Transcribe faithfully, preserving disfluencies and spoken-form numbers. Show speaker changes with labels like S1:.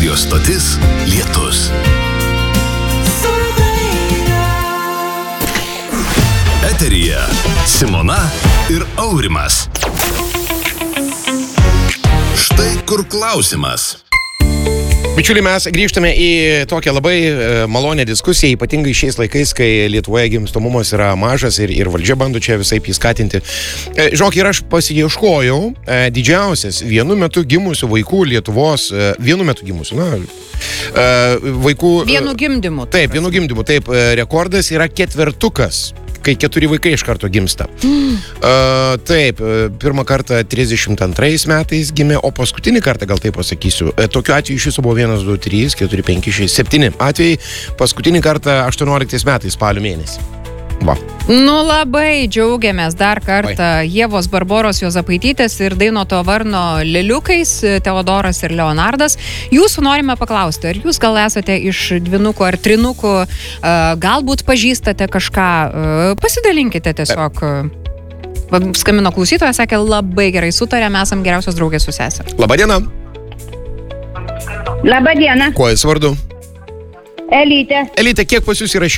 S1: Radio stotis Lietus. Eteryje Simona ir Aurimas. Štai kur klausimas.
S2: Bičiuliai, mes grįžtame į tokią labai malonę diskusiją, ypatingai šiais laikais, kai Lietuvoje gimstamumas yra mažas ir, ir valdžia bando čia visai įskatinti. Žinok, ir aš pasiieškojau didžiausias vienu metu gimusių vaikų Lietuvos, vienu metu gimusių, na, vaikų...
S3: Vienu gimdymu.
S2: Taip, vienu gimdymu, taip, rekordas yra ketvertukas, kai keturi vaikai iš karto gimsta. Mm. Uh, taip, pirmą kartą trisdešimt antrais metais gimė, o paskutinį kartą, gal taip pasakysiu, tokiu atveju iš viso buvo vienas, du, trys, keturi, penki, šeši, septyni atvejai, paskutinį kartą aštuonioliktais metais spalio mėnesį. Va.
S3: Nu, labai džiaugiamės dar kartą Oi. Ievos Barboros Juozapaitytės ir Dainoto Varno leliukais, Teodoras ir Leonardas. Jūsų norime paklausti, ar jūs gal esate iš dvinukų ar trinukų, galbūt pažįstate kažką, pasidalinkite tiesiog. Skambino klausytoja, sakė, labai gerai sutarėm, esam geriausios draugės su sese.
S2: Labadiena.
S4: Labadiena.
S2: Kuo jūs vardu?
S4: Elytė.
S2: Elytė, kiek pas jūs yra